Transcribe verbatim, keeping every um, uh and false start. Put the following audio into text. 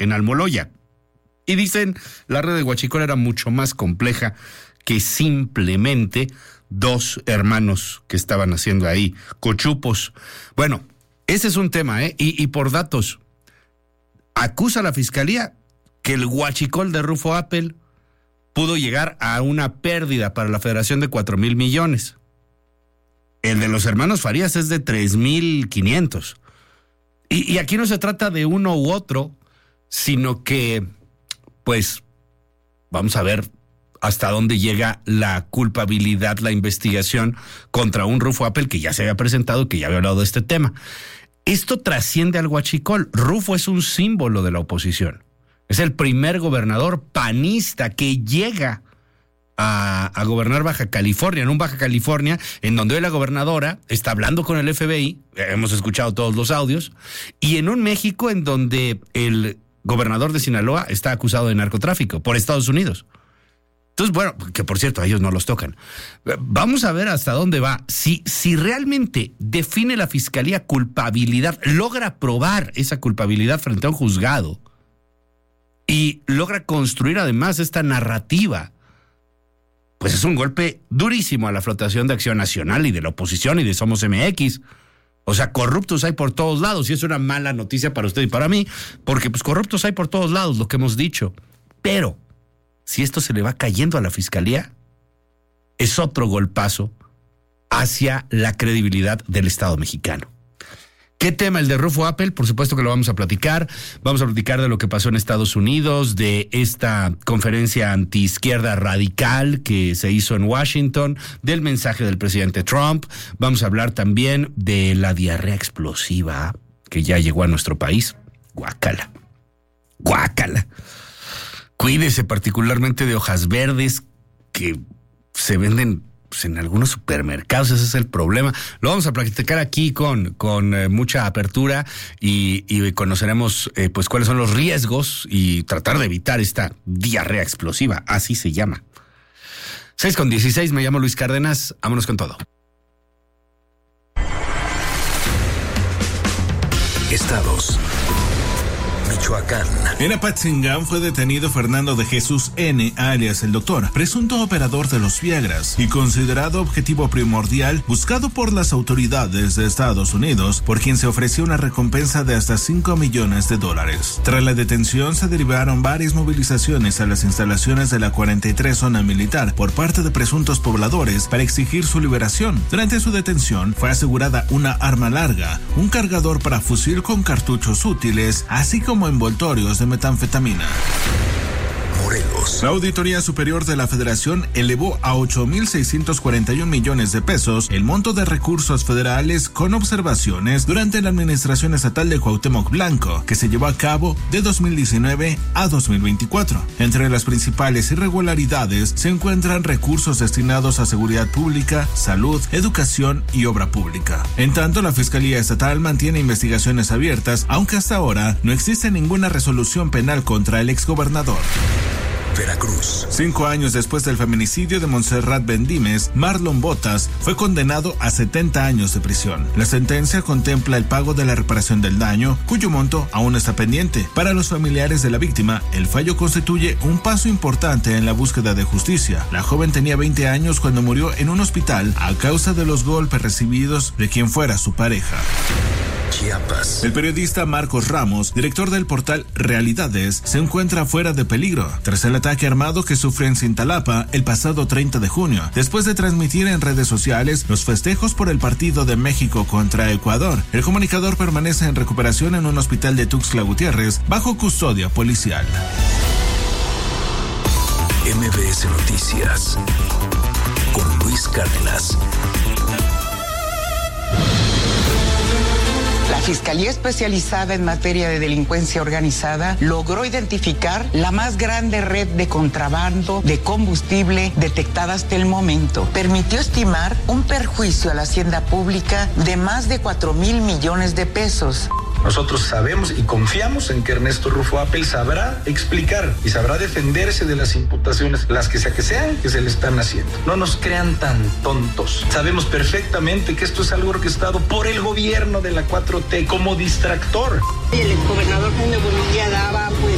en Almoloya. Y dicen, la red de Huachicol era mucho más compleja que simplemente dos hermanos que estaban haciendo ahí cochupos. Bueno, ese es un tema, ¿eh? Y, y por datos, acusa a la fiscalía que el huachicol de Rufo Appel pudo llegar a una pérdida para la federación de cuatro mil millones. El de los hermanos Farías es de tres mil quinientos. Y, y aquí no se trata de uno u otro, sino que, pues, vamos a ver hasta dónde llega la culpabilidad, la investigación contra un Rufo Appel que ya se había presentado, que ya había hablado de este tema. Esto trasciende al huachicol. Rufo es un símbolo de la oposición. Es el primer gobernador panista que llega a, a gobernar Baja California, en un Baja California en donde hoy la gobernadora está hablando con el F B I, hemos escuchado todos los audios, y en un México en donde el gobernador de Sinaloa está acusado de narcotráfico por Estados Unidos. Entonces, bueno, que por cierto, a ellos no los tocan. Vamos a ver hasta dónde va. Si, si realmente define la fiscalía culpabilidad, logra probar esa culpabilidad frente a un juzgado y logra construir además esta narrativa, pues es un golpe durísimo a la flotación de Acción Nacional y de la oposición y de Somos M X. O sea, corruptos hay por todos lados y es una mala noticia para usted y para mí, porque pues corruptos hay por todos lados, lo que hemos dicho. Pero si esto se le va cayendo a la fiscalía, es otro golpazo hacia la credibilidad del Estado mexicano. ¿Qué tema? El de Rufo Appel, por supuesto que lo vamos a platicar. Vamos a platicar de lo que pasó en Estados Unidos, de esta conferencia antiizquierda radical que se hizo en Washington, del mensaje del presidente Trump. Vamos a hablar también de la diarrea explosiva que ya llegó a nuestro país. Guácala. Guácala. Cuídese particularmente de hojas verdes que se venden pues, en algunos supermercados. Ese es el problema. Lo vamos a platicar aquí con, con eh, mucha apertura y, y conoceremos eh, pues cuáles son los riesgos y tratar de evitar esta diarrea explosiva. Así se llama. seis con dieciséis, me llamo Luis Cárdenas. Vámonos con todo. Estados. Michoacán. En Apatzingán fue detenido Fernando de Jesús N., alias el Doctor, presunto operador de los Viagras y considerado objetivo primordial buscado por las autoridades de Estados Unidos, por quien se ofreció una recompensa de hasta cinco millones de dólares. Tras la detención se derivaron varias movilizaciones a las instalaciones de la cuarenta y tres zona militar por parte de presuntos pobladores para exigir su liberación. Durante su detención fue asegurada una arma larga, un cargador para fusil con cartuchos útiles, así como envoltorios de metanfetamina. Morelos. La Auditoría Superior de la Federación elevó a ocho mil seiscientos cuarenta y un millones de pesos el monto de recursos federales con observaciones durante la administración estatal de Cuauhtémoc Blanco, que se llevó a cabo de dos mil diecinueve a dos mil veinticuatro. Entre las principales irregularidades se encuentran recursos destinados a seguridad pública, salud, educación y obra pública. En tanto, la Fiscalía Estatal mantiene investigaciones abiertas, aunque hasta ahora no existe ninguna resolución penal contra el exgobernador. Veracruz. Cinco años después del feminicidio de Montserrat Bendimes, Marlon Botas fue condenado a setenta años de prisión. La sentencia contempla el pago de la reparación del daño, cuyo monto aún está pendiente. Para los familiares de la víctima, el fallo constituye un paso importante en la búsqueda de justicia. La joven tenía veinte años cuando murió en un hospital a causa de los golpes recibidos de quien fuera su pareja. Chiapas. El periodista Marcos Ramos, director del portal Realidades, se encuentra fuera de peligro tras el ataque armado que sufrió en Cintalapa el pasado treinta de junio, después de transmitir en redes sociales los festejos por el partido de México contra Ecuador. El comunicador permanece en recuperación en un hospital de Tuxtla Gutiérrez bajo custodia policial. M B S Noticias con Luis Cárdenas. La Fiscalía Especializada en Materia de Delincuencia Organizada logró identificar la más grande red de contrabando de combustible detectada hasta el momento. Permitió estimar un perjuicio a la hacienda pública de más de cuatro mil millones de pesos. Nosotros sabemos y confiamos en que Ernesto Rufo Appel sabrá explicar y sabrá defenderse de las imputaciones, las que sea que sean, que se le están haciendo. No nos crean tan tontos. Sabemos perfectamente que esto es algo orquestado por el gobierno de la cuatro T como distractor. El exgobernador Jaime Bonilla daba pues